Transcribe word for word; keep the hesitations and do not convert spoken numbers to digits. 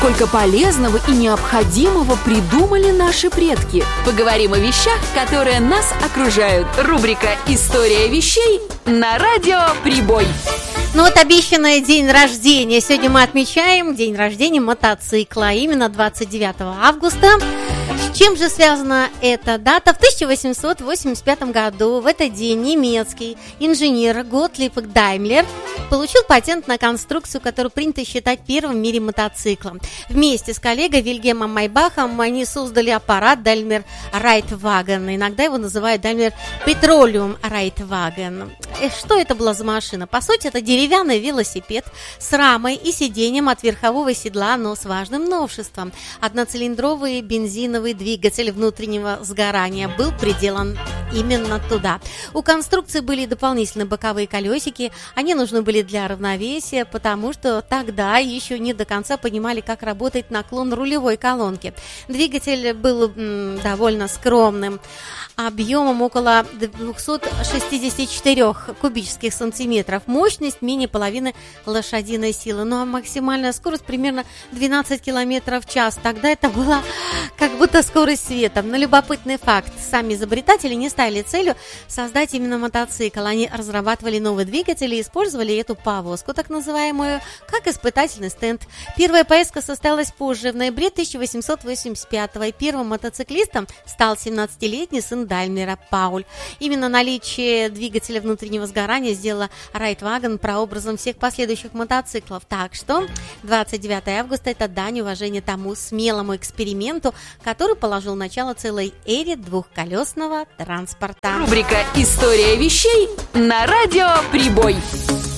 сколько полезного и необходимого придумали наши предки. Поговорим о вещах, которые нас окружают. Рубрика «История вещей» на радио «Прибой». Ну вот обещанный день рождения. Сегодня мы отмечаем день рождения мотоцикла. Именно двадцать девятого августа. С чем же связана эта дата? В тысяча восемьсот восемьдесят пятом году в этот день немецкий инженер Готлиб Даймлер получил патент на конструкцию, которую принято считать первым в мире мотоциклом. Вместе с коллегой Вильгельмом Майбахом они создали аппарат Daimler Reitwagen. Иногда его называют Daimler Petroleum Reitwagen. И что это была за машина? По сути, это деревянный велосипед с рамой и сиденьем от верхового седла, но с важным новшеством. Одноцилиндровый бензиновый двигатель внутреннего сгорания был приделан именно туда. У конструкции были дополнительные боковые колесики. Они нужны были для равновесия, потому что тогда еще не до конца понимали, как работает наклон рулевой колонки. Двигатель был м, довольно скромным, объемом около двести шестьдесят четыре кубических сантиметров, мощность менее половины лошадиной силы, ну а максимальная скорость примерно двенадцать километров в час. Тогда это была как будто скорость света. Но любопытный факт: сами изобретатели не ставили целью создать именно мотоцикл. Они разрабатывали новые двигатели и использовали эту повозку, так называемую, как испытательный стенд. Первая поездка состоялась позже, в ноябре тысяча восемьсот восемьдесят пятого, и первым мотоциклистом стал семнадцатилетний сын Даймлера Пауль. Именно наличие двигателя внутреннего сгорания сделало Reitwagen прообразом всех последующих мотоциклов. Так что двадцать девятого августа – это дань уважения тому смелому эксперименту, который положил начало целой эре двухколесного транспорта. Рубрика «История вещей» на радио «Прибой».